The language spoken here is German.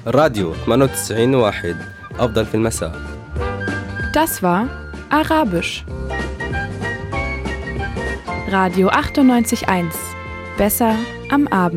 الراديو 98.1 أفضل في المساء. Das war Arabisch. Radio 98.1. Besser am Abend.